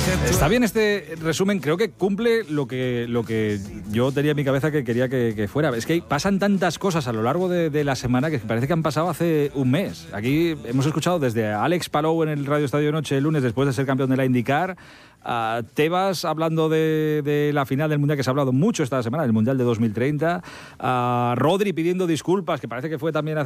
Está bien este resumen, creo que cumple lo que yo tenía en mi cabeza que quería que fuera. Es que pasan tantas cosas a lo largo de la semana que parece que han pasado hace un mes. Aquí hemos escuchado desde a Alex Palou en el Radio Estadio Noche el lunes después de ser campeón de la IndyCar, a Tebas hablando de la final del Mundial, que se ha hablado mucho esta semana, del Mundial de 2030, a Rodri pidiendo disculpas, que parece que fue también hace